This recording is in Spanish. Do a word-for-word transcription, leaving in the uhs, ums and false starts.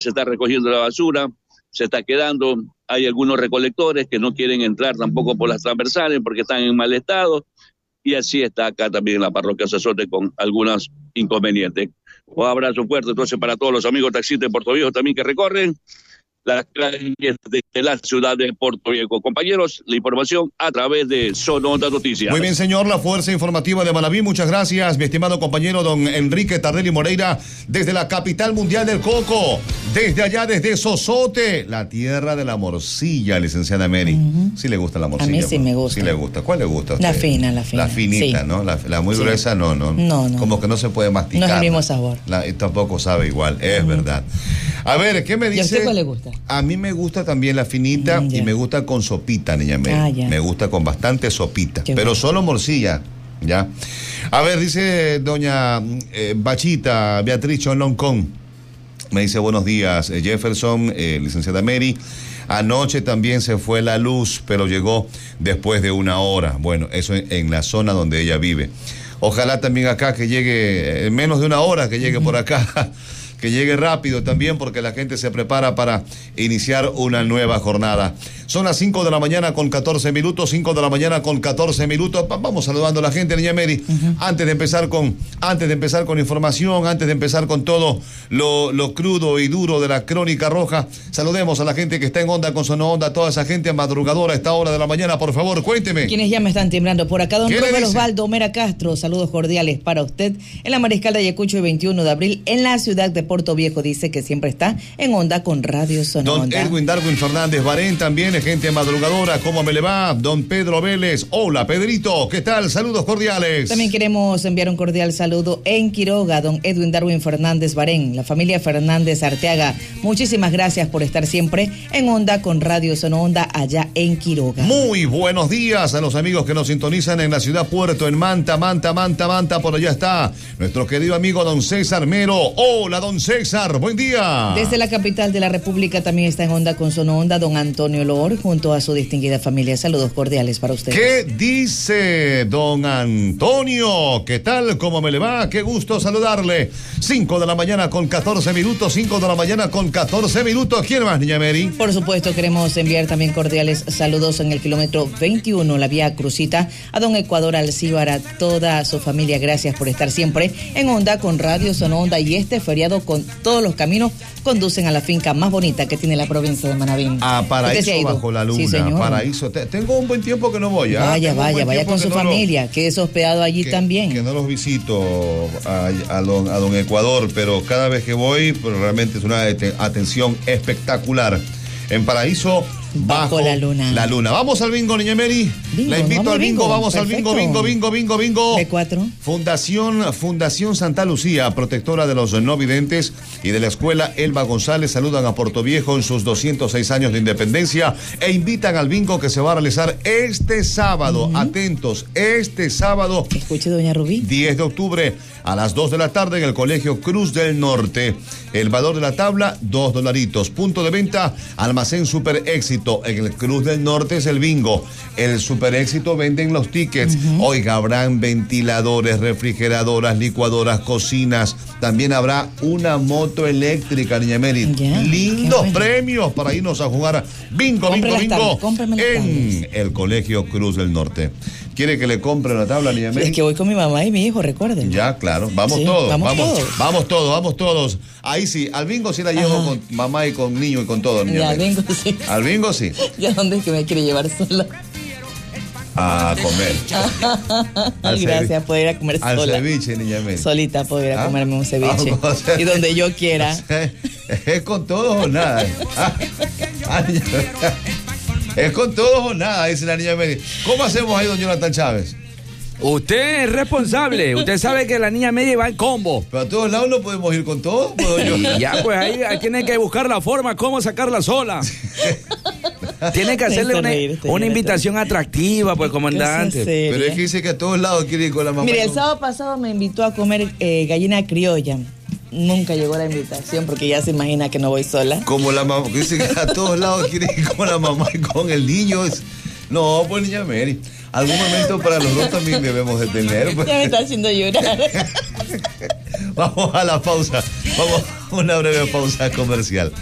se está recogiendo la basura, se está quedando, hay algunos recolectores que no quieren entrar tampoco por las transversales porque están en mal estado, y así está acá también en la parroquia Sazote con algunos inconvenientes. Un abrazo fuerte entonces para todos los amigos taxistas de Puerto Viejo también que recorren las calles de la ciudad de Puerto Viejo. Compañeros, la información a través de Sononda Noticias. Muy bien, señor, la Fuerza Informativa de Manabí, muchas gracias, mi estimado compañero don Enrique Tardelli Moreira, desde la capital mundial del coco, desde allá, desde Sosote, la tierra de la morcilla, licenciada Mary. Uh-huh. Sí le gusta la morcilla. A mí sí ¿no? me gusta. Sí le gusta. ¿Cuál le gusta a usted? La fina, la fina. La finita, sí. ¿no? La, la muy sí. gruesa, no, no. No, no. Como que no se puede masticar. No es el mismo sabor. La, y tampoco sabe igual, es uh-huh. verdad. A ver, ¿qué me dice? ¿Y a usted cuál le gusta? A mí me gusta también la finita mm, y me gusta con sopita, niña Mary. Ah, me gusta con bastante sopita, Qué pero bueno. Solo morcilla, ¿ya? A ver, dice doña eh, Bachita Beatriz Chonloncón, me dice buenos días, eh, Jefferson, eh, licenciada Mary. Anoche también se fue la luz, pero llegó después de una hora. Bueno, eso en, en la zona donde ella vive. Ojalá también acá que llegue, en menos de una hora que llegue uh-huh. por acá. Que llegue rápido también porque la gente se prepara para iniciar una nueva jornada. Son las cinco de la mañana con catorce minutos, cinco de la mañana con catorce minutos. Vamos saludando a la gente, niña Mary. Uh-huh. Antes de empezar con, antes de empezar con información, antes de empezar con todo lo, lo crudo y duro de la crónica roja, saludemos a la gente que está en onda con Sononda, toda esa gente madrugadora a esta hora de la mañana, por favor, cuénteme. Quienes ya me están timbrando por acá, don Robert Osvaldo Mera Castro, saludos cordiales para usted en la Mariscal de Ayacucho el veintiuno de abril en la ciudad de Puerto Viejo, dice que siempre está en onda con Radio Sononda. Don Edwin Darwin Fernández Barén también es gente madrugadora, ¿cómo me le va? Don Pedro Vélez, hola Pedrito, ¿qué tal? Saludos cordiales. También queremos enviar un cordial saludo en Quiroga, don Edwin Darwin Fernández Barén, la familia Fernández Arteaga, muchísimas gracias por estar siempre en onda con Radio Sononda allá en Quiroga. Muy buenos días a los amigos que nos sintonizan en la ciudad Puerto, en Manta, Manta, Manta, Manta, por allá está nuestro querido amigo don César Mero, hola don César. Buen día. Desde la capital de la República también está en onda con Sononda don Antonio Lor junto a su distinguida familia. Saludos cordiales para ustedes. ¿Qué dice don Antonio? ¿Qué tal? ¿Cómo me le va? Qué gusto saludarle. cinco de la mañana con catorce minutos, cinco de la mañana con catorce minutos. ¿Quién más, niña Mary? Por supuesto, queremos enviar también cordiales saludos en el kilómetro veintiuno, la vía Crucita, a don Ecuador Alcíbar, a toda su familia. Gracias por estar siempre en onda con Radio Sononda y este feriado con todo todos los caminos conducen a la finca más bonita que tiene la provincia de Manabí. A Paraíso bajo la luna. Sí, Paraíso. Tengo un buen tiempo que no voy. ¿eh? Vaya, vaya, vaya con su no familia, lo, que es hospedado allí que, también. Que no los visito a, a, don, a don Ecuador, pero cada vez que voy, pues realmente es una atención espectacular. En Paraíso bajo, bajo la luna. La luna. Vamos al bingo, niña Mary. Bingo, la invito al bingo, bingo. vamos Perfecto. al bingo, bingo, bingo, bingo, bingo. De cuatro. Fundación, Fundación Santa Lucía, protectora de los no videntes, y de la escuela Elba González saludan a Puerto Viejo en sus doscientos seis años de independencia e invitan al bingo que se va a realizar este sábado. Uh-huh. Atentos, este sábado. Escuche, doña Rubí. diez de octubre a las dos de la tarde en el Colegio Cruz del Norte. El valor de la tabla, dos dolaritos. Punto de venta, Almacén Super Éxito. En el Cruz del Norte es el bingo. El Super Éxito venden los tickets. Uh-huh. Oiga, habrán ventiladores, refrigeradoras, licuadoras, cocinas. También habrá una moto eléctrica, niña Mary. Yeah, lindos bueno. premios para irnos a jugar bingo, bingo, bingo en el Colegio Cruz del Norte. ¿Quiere que le compre una tabla, niña Mary? Es que voy con mi mamá y mi hijo, recuerden. Ya, claro. Vamos sí, todos. Vamos, vamos todos. Vamos todos, vamos todos. Ahí sí, al bingo sí la llevo Ajá. con mamá y con niño y con todo, niña ya, Mary. Al bingo sí. Al bingo sí. ¿Ya dónde es que me quiere llevar sola? A comer. Gracias, puedo ir a comer al sola. Al ceviche, niña Mary. Solita puedo ir a ¿Ah? comerme un ceviche. Ah, o sea, y donde yo quiera. O sea, es con todos o nada. Ah, ah, es con todos o nada, dice la niña Mary. ¿Cómo hacemos ahí, don Jonathan Chávez? Usted es responsable, usted sabe que la niña media va en combo. Pero a todos lados no podemos ir con todo. Yo? Y ya, pues ahí, ahí tiene que buscar la forma, cómo sacarla sola. Tiene que hacerle una, una invitación atractiva, pues, comandante. Pero es que dice que a todos lados quiere ir con la mamá. Mire, el sábado pasado me invitó a comer eh, gallina criolla. Nunca llegó la invitación porque ya se imagina que no voy sola. Como la mamá, dice que a todos lados quiere ir con la mamá y con el niño. No, pues niña Mary. Algún momento para los dos también debemos de tener. Pues. Ya me está haciendo llorar. Vamos a la pausa. Vamos a una breve pausa comercial.